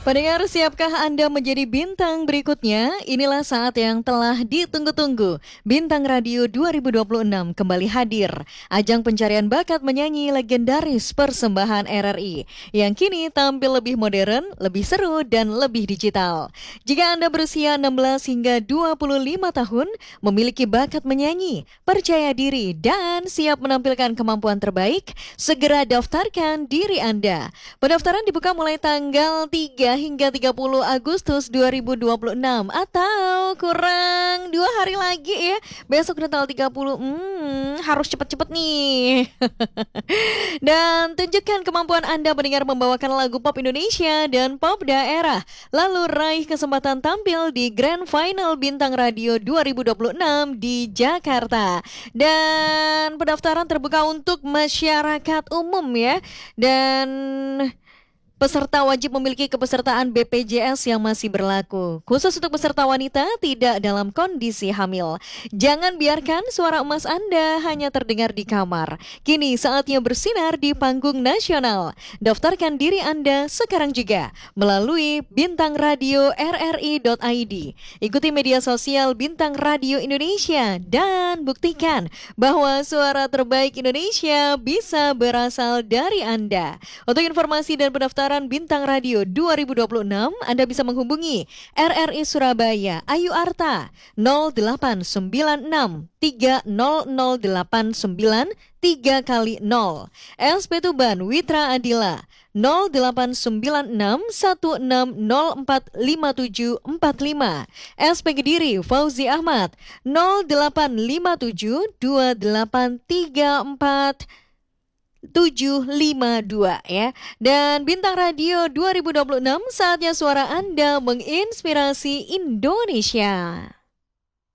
Pendengar, siapkah Anda menjadi bintang berikutnya? Inilah saat yang telah ditunggu-tunggu. Bintang Radio 2026 kembali hadir. Ajang pencarian bakat menyanyi legendaris persembahan RRI yang kini tampil lebih modern, lebih seru, dan lebih digital. Jika Anda berusia 16 hingga 25 tahun, memiliki bakat menyanyi, percaya diri, dan siap menampilkan kemampuan terbaik, segera daftarkan diri Anda. Pendaftaran dibuka mulai tanggal 3 hingga 30 Agustus 2026 atau kurang 2 hari lagi ya. Besok udah tanggal 30. Harus cepet-cepet nih. Dan tunjukkan kemampuan Anda mendengar membawakan lagu pop Indonesia dan pop daerah. Lalu raih kesempatan tampil di Grand Final Bintang Radio 2026 di Jakarta. Dan pendaftaran terbuka untuk masyarakat umum ya. Dan peserta wajib memiliki kepesertaan BPJS yang masih berlaku. Khusus untuk peserta wanita tidak dalam kondisi hamil. Jangan biarkan suara emas Anda hanya terdengar di kamar. Kini saatnya bersinar di panggung nasional. Daftarkan diri Anda sekarang juga melalui Bintang Radio RRI.id. Ikuti media sosial Bintang Radio Indonesia dan buktikan bahwa suara terbaik Indonesia bisa berasal dari Anda. Untuk informasi dan pendaftaran Bintang Radio 2026, Anda bisa menghubungi RRI Surabaya Ayu Arta 0896 30089 3 kali 0. SP Tuban Witra Adila 0896 16045745. SP Kediri Fauzi Ahmad 0857 2834 752 ya. Dan Bintang Radio 2026, saatnya suara Anda menginspirasi Indonesia.